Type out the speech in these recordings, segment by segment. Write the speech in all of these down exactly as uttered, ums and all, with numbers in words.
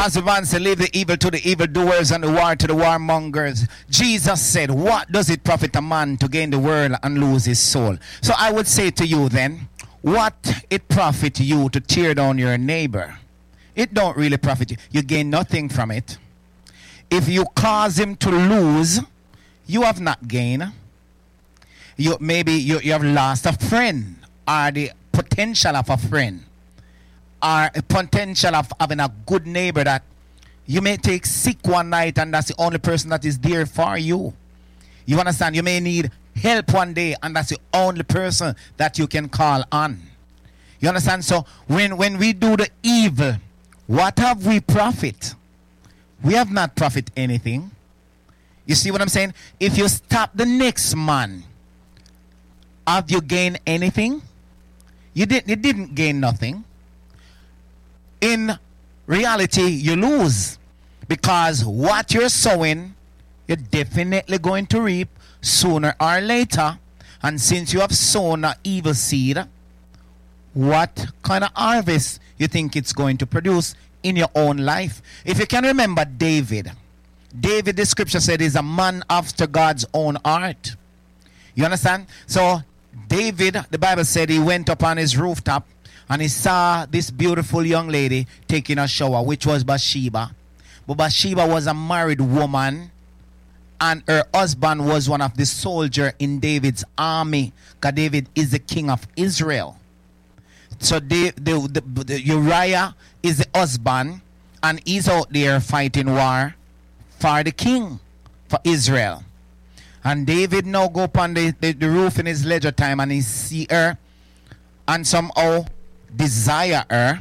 As the man said, leave the evil to the evildoers and the war to the warmongers. Jesus said, what does it profit a man to gain the world and lose his soul? So I would say to you then, what it profit you to tear down your neighbor? It don't really profit you. You gain nothing from it. If you cause him to lose, you have not gained. You, maybe you, you have lost a friend, or the potential of a friend, or a potential of having a good neighbor that you may take sick one night and that's the only person that is there for you. You understand? You may need help one day and that's the only person that you can call on. You understand? So when, when we do the evil, what have we profit? We have not profit anything. You see what I'm saying? If you stop the next man, have you gained anything? You didn't, you didn't gain nothing. In reality, you lose. Because what you're sowing, you're definitely going to reap sooner or later. And since you have sown an evil seed, what kind of harvest you think it's going to produce in your own life? If you can remember David, David, the scripture said, is a man after God's own heart. You understand? So David, the Bible said, he went up on his rooftop and he saw this beautiful young lady taking a shower, which was Bathsheba. But Bathsheba was a married woman, and her husband was one of the soldiers in David's army, because David is the king of Israel. So the, the, the, the Uriah is the husband, and he's out there fighting war for the king, for Israel. And David now go up on the, the, the roof in his leisure time and he see her and somehow desire her.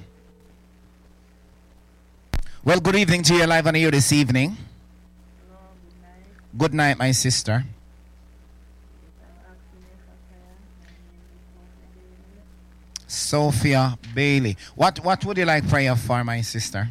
Well, good evening to you live on here this evening. Hello, good night. Good night, my sister. Sophia Bailey. What what would you like prayer for, my sister?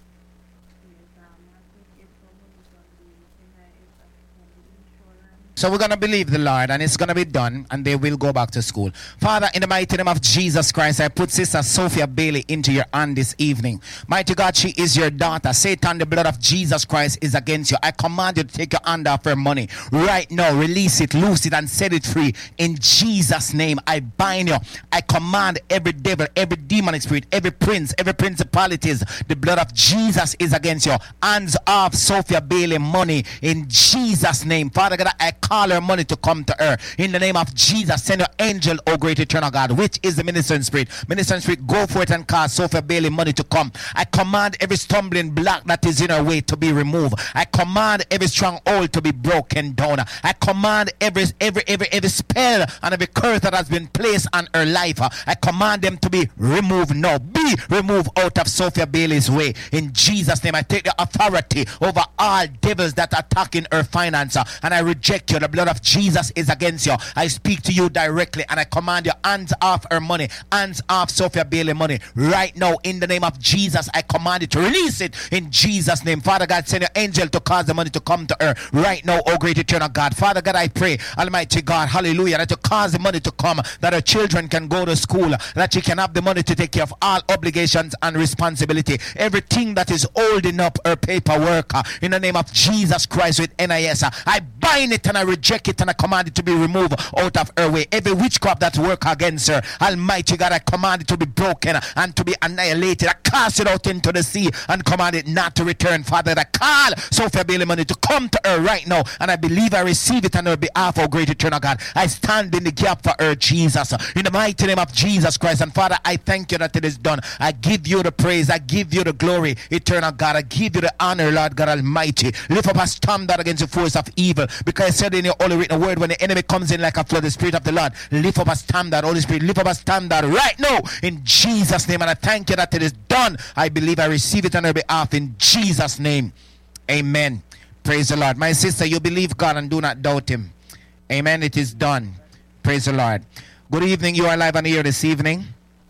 So we're going to believe the Lord and it's going to be done and they will go back to school. Father, in the mighty name of Jesus Christ, I put Sister Sophia Bailey into your hand this evening. Mighty God, she is your daughter. Satan, the blood of Jesus Christ is against you. I command you to take your hand off her money. Right now, release it, loose it and set it free. In Jesus' name, I bind you. I command every devil, every demonic spirit, every prince, every principalities. The blood of Jesus is against you. Hands off Sophia Bailey money in Jesus' name. Father God, I call her money to come to her. In the name of Jesus, send your angel, oh great eternal God, which is the ministering spirit. Ministering spirit, go for it and cause Sophia Bailey money to come. I command every stumbling block that is in her way to be removed. I command every stronghold to be broken down. I command every every every every spell and every curse that has been placed on her life. I command them to be removed now. Be removed out of Sophia Bailey's way. In Jesus' name, I take the authority over all devils that are attacking her finance, and I reject you. The blood of Jesus is against you. I speak to you directly and I command you, hands off her money, hands off Sophia Bailey money right now. In the name of Jesus, I command you to release it in Jesus' name. Father God, send your angel to cause the money to come to her right now, oh great eternal God. Father God, I pray, Almighty God, hallelujah, that you cause the money to come, that her children can go to school, that she can have the money to take care of all obligations and responsibility, everything that is holding up her paperwork, uh, in the name of Jesus Christ with N I S. uh, I bind it and I reject it and I command it to be removed out of her way. Every witchcraft that work against her, Almighty God, I command it to be broken and to be annihilated. I cast it out into the sea and command it not to return. Father, I call Sophia Bailey money to come to her right now, and I believe I receive it on her behalf, oh great eternal God. I stand in the gap for her, Jesus, in the mighty name of Jesus Christ. And Father, I thank you that it is done. I give you the praise, I give you the glory, eternal God. I give you the honor, Lord God Almighty. Lift up a standard against the force of evil, because I said in your holy written word, when the enemy comes in like a flood, the Spirit of the Lord, lift up a standard, Holy Spirit, lift up a standard right now in Jesus' name. And I thank you that it is done. I believe I receive it on her behalf in Jesus' name. Amen. Praise the Lord. My sister, you believe God and do not doubt him. Amen. It is done. Praise the Lord. Good evening. You are live on the air this evening.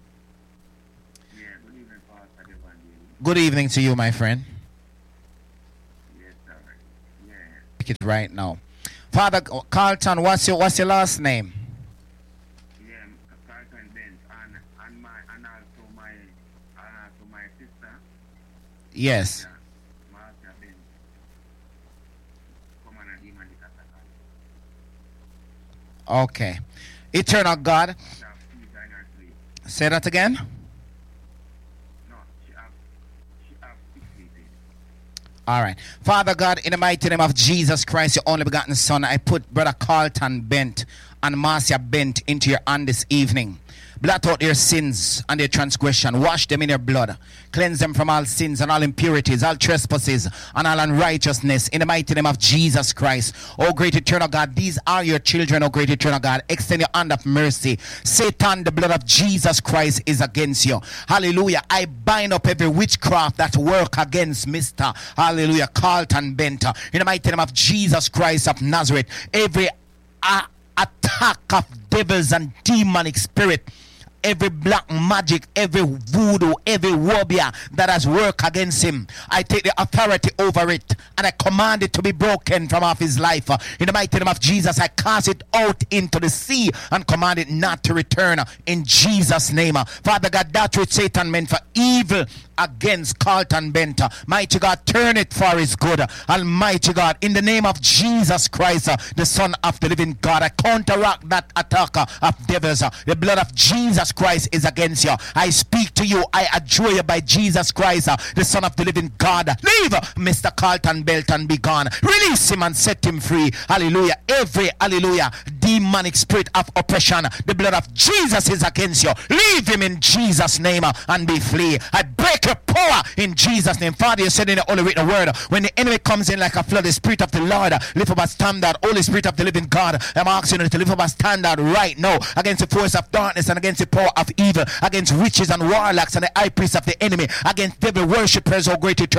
Yeah, good evening, Pastor Devon. Good evening to you, my friend. Yes, sir. Yeah. Take it right now. Father Carlton, what's your what's your last name? Yeah, Carlton Benz, and and my and also my and also my sister. Yes. Yeah. Okay. Eternal God. She have fever in her sleep. Say that again. No, she have, she have sick sleeping. All right. Father God, in the mighty name of Jesus Christ, your only begotten Son, I put Brother Carlton Bent and Marcia Bent into your hand this evening. Blot out their sins and their transgression. Wash them in your blood. Cleanse them from all sins and all impurities, all trespasses and all unrighteousness. In the mighty name of Jesus Christ. Oh, great eternal God, these are your children, oh, great eternal God. Extend your hand of mercy. Satan, the blood of Jesus Christ is against you. Hallelujah. I bind up every witchcraft that work against Mister Hallelujah, Carlton Bent. In the mighty name of Jesus Christ of Nazareth. Every uh, attack of devils and demonic spirit, every black magic, every voodoo, every warrior that has worked against him, I take the authority over it and I command it to be broken from off his life. In the mighty name of Jesus, I cast it out into the sea and command it not to return in Jesus' name. Father God, that which Satan meant for evil against Carlton Bent, mighty God, turn it for his good. Almighty God, in the name of Jesus Christ, the Son of the living God, I counteract that attack of devils. The blood of Jesus Christ is against you. I speak to you, I adjure you by Jesus Christ, the Son of the living God. Leave Mister Carlton Bent and be gone. Release him and set him free. Hallelujah. Every, hallelujah, demonic spirit of oppression, the blood of Jesus is against you. Leave him in Jesus' name and be flee. I break your power in Jesus' name. Father, you said in the Holy Written Word, when the enemy comes in like a flood, the Spirit of the Lord lift up a standard. Holy Spirit of the living God, I'm asking you to lift up a standard right now against the force of darkness and against the power of evil, against witches and warlocks and the high priests of the enemy, against devil worshippers, oh great eternal